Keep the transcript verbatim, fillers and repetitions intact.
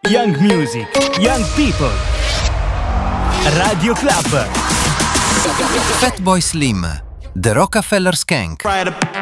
Young music, young people. Radio Club. Fatboy Slim, The Rockefeller Skank.